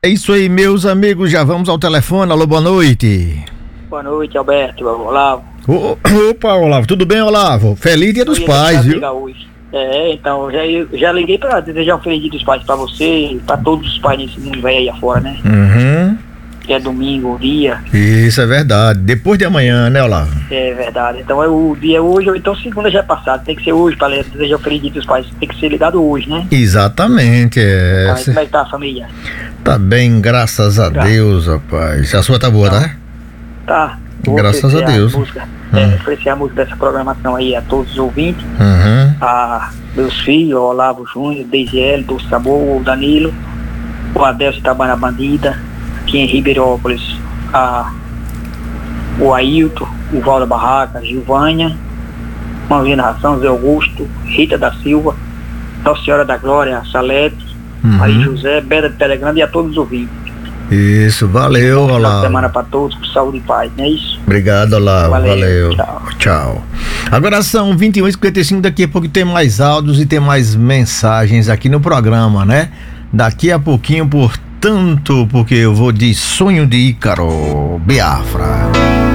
É isso aí, meus amigos, já vamos ao telefone. Alô, boa noite. Boa noite, Alberto, Olavo. Opa, Olavo, tudo bem, Olavo? Feliz Dia dos Pais, viu? Hoje. Então, já liguei pra desejar um feliz Dia dos Pais pra você, pra todos os pais desse mundo velho aí afora, né? Uhum. Que é domingo, o dia. Isso é verdade, depois de amanhã, né, Olavo? É verdade, então o dia é hoje, ou então segunda já é passado, tem que ser hoje pra desejar um feliz Dia dos Pais, tem que ser ligado hoje, né? Exatamente, Então, como é que tá a família? Tá bem, graças a Deus, rapaz. A sua tá boa, tá? Tá. Graças a Deus. Oferecer a música dessa programação aí a todos os ouvintes, a meus filhos, o Olavo Júnior, Deisiel, do Sabor, o Danilo, o Adelcio Itabana Bandida, aqui em Ribeirópolis, o Ailton, o Valdo Barraca, Gilvânia, Mãozinha da Ração, Zé Augusto, Rita da Silva, Nossa Senhora da Glória, Salete, Maria José, Beda de Telegrande e a todos os ouvintes. Isso, valeu, Olavo. Boa semana para todos, com saúde e paz, não é isso? Obrigado, Olavo, valeu. Tchau. Agora são 21h55, daqui a pouco tem mais áudios e tem mais mensagens aqui no programa, né? Daqui a pouquinho, portanto, porque eu vou de Sonho de Ícaro, Biafra.